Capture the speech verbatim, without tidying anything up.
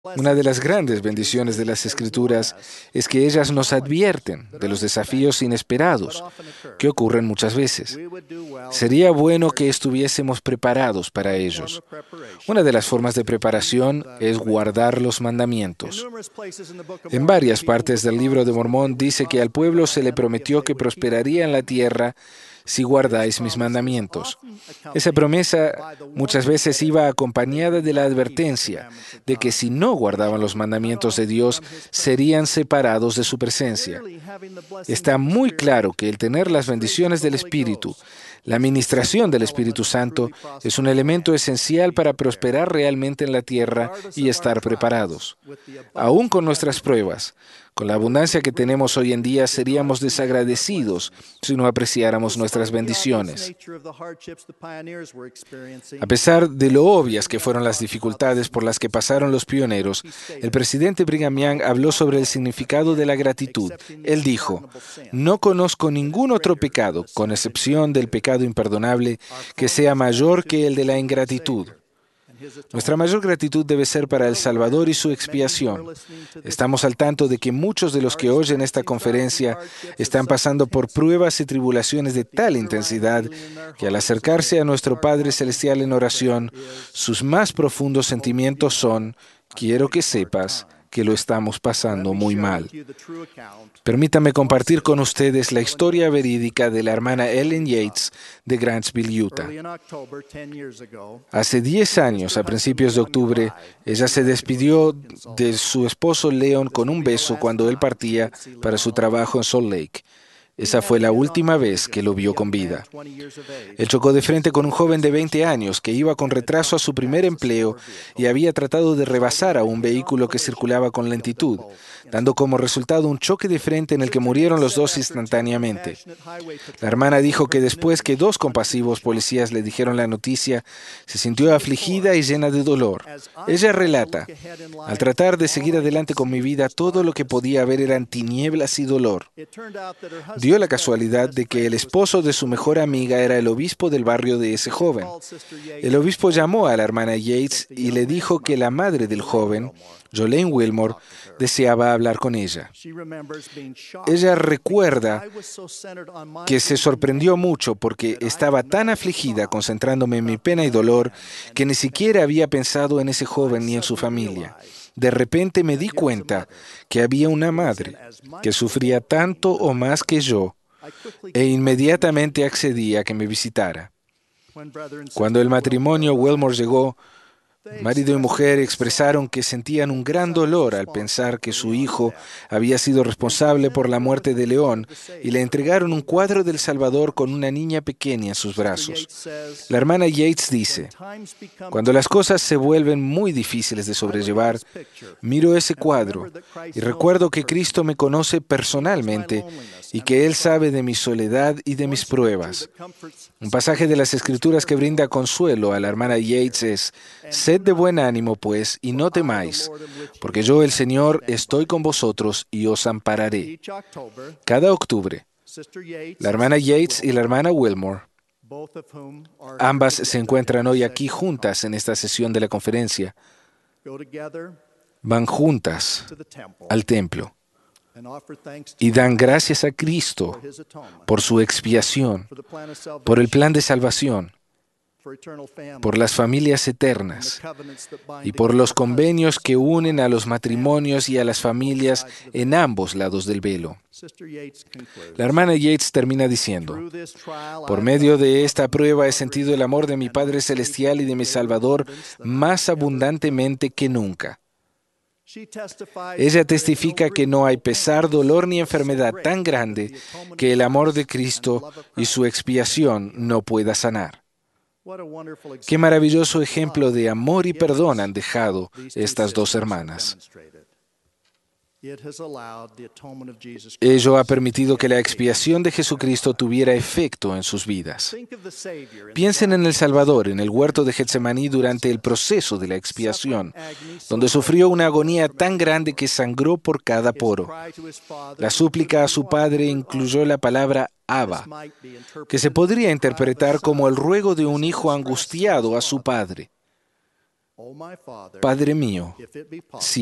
Una de las grandes bendiciones de las Escrituras es que ellas nos advierten de los desafíos inesperados que ocurren muchas veces. Sería bueno que estuviésemos preparados para ellos. Una de las formas de preparación es guardar los mandamientos. En varias partes del Libro de Mormón dice que al pueblo se le prometió que prosperaría en la tierra si guardáis mis mandamientos. Esa promesa muchas veces iba acompañada de la advertencia de que si no guardaban los mandamientos de Dios, serían separados de su presencia. Está muy claro que el tener las bendiciones del Espíritu, la administración del Espíritu Santo, es un elemento esencial para prosperar realmente en la tierra y estar preparados. Aún con nuestras pruebas, con la abundancia que tenemos hoy en día, seríamos desagradecidos si no apreciáramos nuestras bendiciones. A pesar de lo obvias que fueron las dificultades por las que pasaron los pioneros, el presidente Brigham Young habló sobre el significado de la gratitud. Él dijo: "No conozco ningún otro pecado, con excepción del pecado imperdonable, que sea mayor que el de la ingratitud". Nuestra mayor gratitud debe ser para el Salvador y su expiación. Estamos al tanto de que muchos de los que oyen esta conferencia están pasando por pruebas y tribulaciones de tal intensidad que al acercarse a nuestro Padre Celestial en oración, sus más profundos sentimientos son: quiero que sepas que lo estamos pasando muy mal. Permítame compartir con ustedes la historia verídica de la hermana Ellen Yates de Grantsville, Utah. Hace diez años, a principios de octubre, ella se despidió de su esposo Leon con un beso cuando él partía para su trabajo en Salt Lake. Esa fue la última vez que lo vio con vida. Él chocó de frente con un joven de veinte años que iba con retraso a su primer empleo y había tratado de rebasar a un vehículo que circulaba con lentitud, dando como resultado un choque de frente en el que murieron los dos instantáneamente. La hermana dijo que después que dos compasivos policías le dijeron la noticia, se sintió afligida y llena de dolor. Ella relata: "Al tratar de seguir adelante con mi vida, todo lo que podía ver eran tinieblas y dolor". Dio la casualidad de que el esposo de su mejor amiga era el obispo del barrio de ese joven. El obispo llamó a la hermana Yates y le dijo que la madre del joven, Jolene Wilmore, deseaba hablar con ella. Ella recuerda que se sorprendió mucho porque estaba tan afligida concentrándome en mi pena y dolor que ni siquiera había pensado en ese joven ni en su familia. De repente me di cuenta que había una madre que sufría tanto o más que yo e inmediatamente accedí a que me visitara. Cuando el matrimonio Wilmore llegó, marido y mujer expresaron que sentían un gran dolor al pensar que su hijo había sido responsable por la muerte de León y le entregaron un cuadro del Salvador con una niña pequeña en sus brazos. La hermana Yates dice: "Cuando las cosas se vuelven muy difíciles de sobrellevar, miro ese cuadro y recuerdo que Cristo me conoce personalmente y que Él sabe de mi soledad y de mis pruebas". Un pasaje de las Escrituras que brinda consuelo a la hermana Yates es: "Sed de buen ánimo, pues, y no temáis, porque yo, el Señor, estoy con vosotros y os ampararé". Cada octubre, la hermana Yates y la hermana Wilmore, ambas se encuentran hoy aquí juntas en esta sesión de la conferencia, van juntas al templo y dan gracias a Cristo por su expiación, por el plan de salvación, por las familias eternas y por los convenios que unen a los matrimonios y a las familias en ambos lados del velo. La hermana Yates termina diciendo: "Por medio de esta prueba he sentido el amor de mi Padre Celestial y de mi Salvador más abundantemente que nunca". Ella testifica que no hay pesar, dolor ni enfermedad tan grande que el amor de Cristo y su expiación no pueda sanar. Qué maravilloso ejemplo de amor y perdón han dejado estas dos hermanas. Ello ha permitido que la expiación de Jesucristo tuviera efecto en sus vidas. Piensen en el Salvador en el huerto de Getsemaní durante el proceso de la expiación, donde sufrió una agonía tan grande que sangró por cada poro. La súplica a su Padre incluyó la palabra Abba, que se podría interpretar como el ruego de un hijo angustiado a su Padre. Padre mío, si